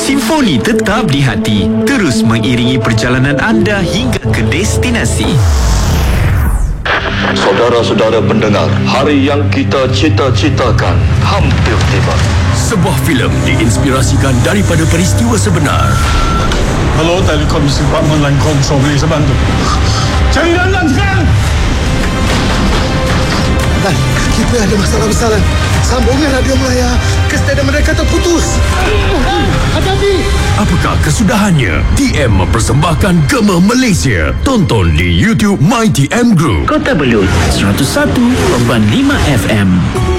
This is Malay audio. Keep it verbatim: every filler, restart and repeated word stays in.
Simfoni tetap di hati, terus mengiringi perjalanan anda hingga ke destinasi. Saudara-saudara pendengar, hari yang kita cita-citakan hampir tiba. Sebuah filem diinspirasikan daripada peristiwa sebenar. Hello, Telekomisi Department Line Control, boleh saya bantu? Cari Lanlan sekarang! Dan kita ada masalah besar. Sambungan radio Melaya ke stadium mereka terputus. Hati-hati! Apakah kesudahannya? T M mempersembahkan Gema Malaysia. Tonton di YouTube My T M Group. Kota Belud seratus satu perpuluhan lima F M.